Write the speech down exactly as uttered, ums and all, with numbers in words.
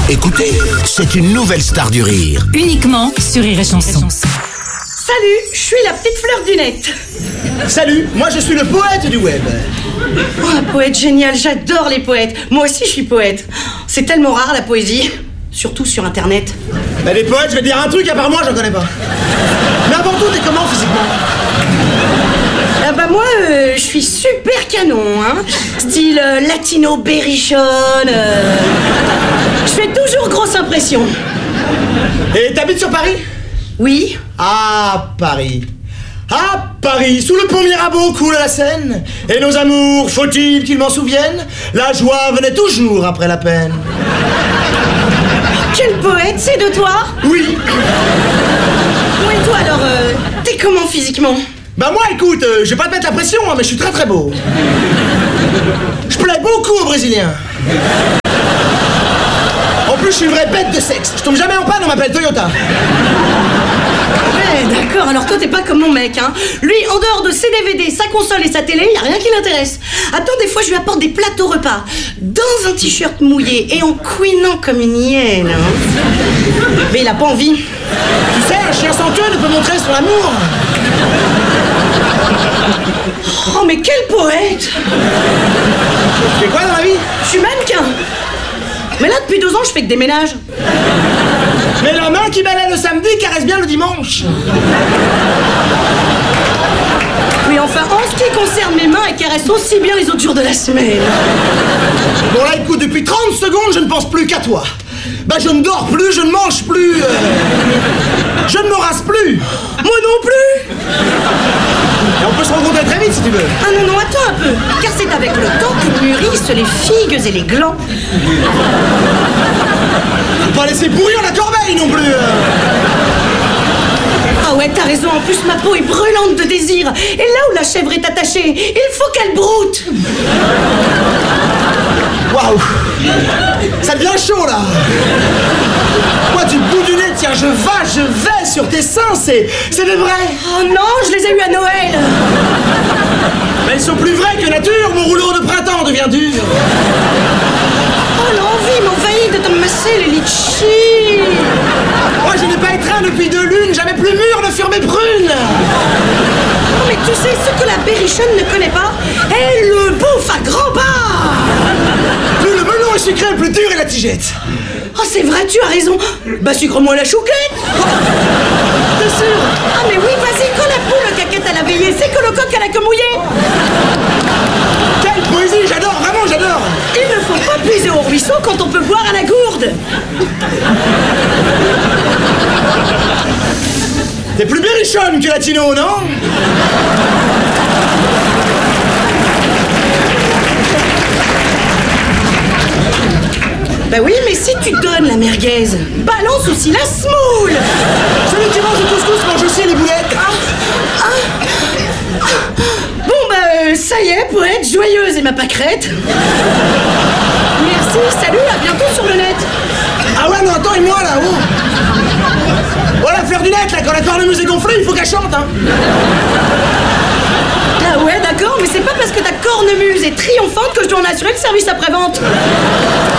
Écoutez, c'est une nouvelle star du rire. Uniquement sur Rire et Chanson. Salut, je suis la petite fleur du net. Salut, moi je suis le poète du web. Oh, un poète génial, j'adore les poètes. Moi aussi je suis poète. C'est tellement rare la poésie, surtout sur internet. Bah les poètes, je vais te dire un truc, à part moi, j'en connais pas. Mais avant tout, t'es comment physiquement? Ah bah moi, euh, je suis super canon, hein. Style euh, latino berrichonne. Euh... Je fais toujours grosse impression. Et t'habites sur Paris? Oui. Ah, Paris. Ah, Paris, sous le pont Mirabeau coule la Seine. Et nos amours, faut-il qu'ils m'en souviennent? La joie venait toujours après la peine. Quel poète, c'est de toi? Oui. Bon, et toi alors, euh, t'es comment physiquement? Bah moi, écoute, euh, je vais pas te mettre la pression, hein, mais je suis très très beau. Je plais beaucoup aux Brésiliens. En plus, je suis une vraie bête de sexe. Je tombe jamais en panne, on m'appelle Toyota. Ouais, d'accord, alors toi t'es pas comme mon mec, hein. Lui, en dehors de ses D V D, sa console et sa télé, y a rien qui l'intéresse. Attends, des fois je lui apporte des plateaux repas, dans un t-shirt mouillé et en couinant comme une hyène, hein. Mais il a pas envie. Tu sais, un chien sans queue ne peut montrer son amour. Oh, mais quel poète! Tu fais quoi dans la vie? Je suis mannequin. Mais là, depuis deux ans, je fais que des ménages. Mais la main qui balaie le samedi caresse bien le dimanche. Oui, enfin, en ce qui concerne mes mains, elles caressent aussi bien les autres jours de la semaine. Bon là, écoute, depuis trente secondes, je ne pense plus qu'à toi. Bah, je ne dors plus, je ne mange plus. euh, Je ne me rase plus. Moi non plus. Et on peut se rencontrer très vite si tu veux. Ah non, non, attends un peu. Car c'est avec le temps que mûrissent les figues et les glands. Faut pas laisser pourrir la corbeille non plus. euh. Ah ouais, t'as raison, en plus ma peau est brûlante de désir. Et là où la chèvre est attachée, il faut qu'elle broute. Waouh. Ça devient chaud là. Moi du bout du nez, tiens, je vais, je vais sur tes seins, c'est, c'est des vrais. Oh non, je les ai eus à Noël. Mais elles sont plus vraies que nature, mon rouleau de printemps devient dur. Oh, l'envie m'envahit de te masser les litchis. Moi je n'ai pas étreint depuis deux lunes, jamais plus mûr ne furent mes prunes. Oh, mais tu sais ce que la berrichonne ne connaît pas? Elle le bouffe à grands pas. Plus le melon est sucré, plus dur est la tigette. Oh, c'est vrai, tu as raison. Bah, sucre-moi la chouquette. T'es sûr? Ah, mais oui, vas-y, quand la poule caquette à la veillée, c'est que le coq à la queue mouillée. Quelle poésie, j'adore, vraiment j'adore. Il ne faut pas puiser au ruisseau quand on peut boire à la gourde. T'es plus berrichonne que latino, non? Bah oui, mais si tu donnes la merguez, balance aussi la semoule. Celui qui mange du couscous mange aussi les boulettes. Ah, ah, ah. Bon bah euh, ça y est, poète joyeuse et ma pâquerette. Merci, salut, à bientôt sur le net. Ah ouais, non, attends, et moi là, oh. Voilà, fleur du net, là, quand la cornemuse est gonflée, il faut qu'elle chante, hein. Ah ouais, d'accord, mais c'est pas parce que ta cornemuse est triomphante que je dois en assurer le service après-vente.